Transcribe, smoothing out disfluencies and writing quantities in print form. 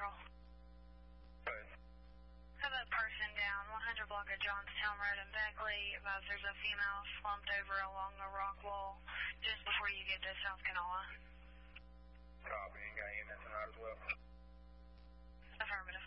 Central. Right. Have a person down, 100 block of Johnstown Road in Beckley. Advise there's a female slumped over along the rock wall just before you get to South Kanawha.